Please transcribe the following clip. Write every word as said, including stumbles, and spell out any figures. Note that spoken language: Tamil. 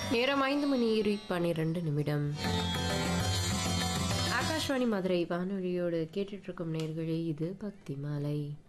நேரம் ஐந்து மணி பன்னிரண்டு நிமிடம். ஆகாஷ்வாணி மதுரை வானொலியோடு கேட்டுட்டு இருக்கும் நேர்களே, இது பக்தி மாலை.